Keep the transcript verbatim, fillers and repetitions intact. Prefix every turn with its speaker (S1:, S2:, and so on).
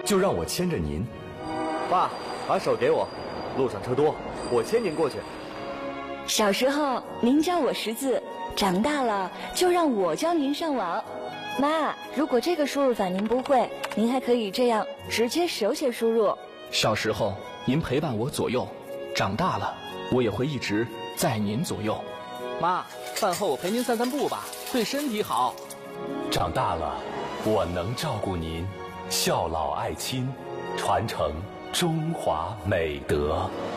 S1: 就让我牵着您。
S2: 爸，把手给我，路上车多，我牵您过去。
S3: 小时候您教我识字，长大了就让我教您上网。妈，如果这个输入法您不会，您还可以这样直接手写输入。
S4: 小时候您陪伴我左右，长大了我也会一直在您左右。
S5: 妈，饭后我陪您散散步吧，对身体好。
S1: 长大了我能照顾您，孝老爱亲，传承中华美德。